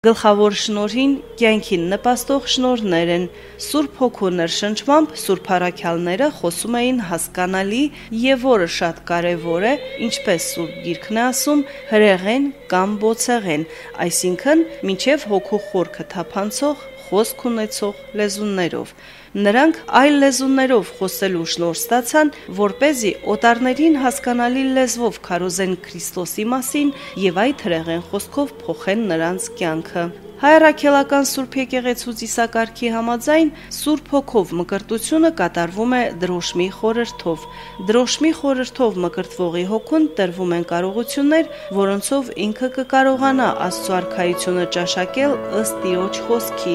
Գլխավոր շնորհին կյանքին նպաստող շնորհներ են։ Սուրբ Հոգու ներշնչմամբ Սուրբ առաքյալները խոսում էին հասկանալի եւ որը շատ կարեւոր է, ինչպես Սուրբ Գիրքն է ասում, հրեղեն կամ բոցեղեն, այսինքն մինչեւ հոգու խորքը թափանցող խոսք ունեցող լեզուներով։ Նրանք այլ լեզուներով խոսելու շնորհ ստացան, որպեսզի օտարներին հասկանալի լեզվով քարոզեն Քրիստոսի մասին եւ այդ հրեղեն խոսքով փոխեն նրանց կյանքը։ Հայ առաքելական Սուրբ եկեղեցու ծիսակարգի համաձայն Սուրբ Հոգով մկրտությունը կատարվում է դրոշմի խորհրդով։ Դրոշմի խորհրդով մկրտվողի հոգուն տրվում են կարողություններ, որոնցով ինքը կկարողանա Աստծո արքայությունը ճաշակել ըստ Տիրոջ խոսքի։